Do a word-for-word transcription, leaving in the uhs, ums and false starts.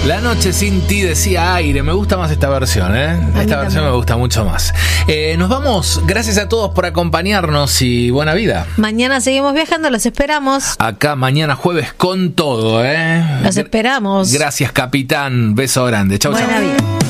La noche sin ti, decía Aire. Me gusta más esta versión, ¿eh? Esta versión me gusta mucho más. Eh, nos vamos. Gracias a todos por acompañarnos y buena vida. Mañana seguimos viajando, los esperamos. Acá mañana jueves con todo, ¿eh? Los esperamos. Gracias, capitán. Beso grande. Chau, chau. Buena vida.